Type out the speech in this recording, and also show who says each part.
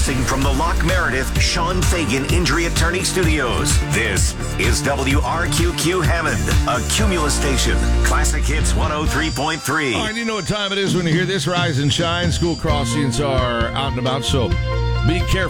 Speaker 1: From the Lock Meredith, Sean Fagan Injury Attorney Studios, this is WRQQ Hammond, a Cumulus station. Classic Hits 103.3.
Speaker 2: All right, you know what time it is when you hear this. Rise and shine. School crossings are out and about, so be careful.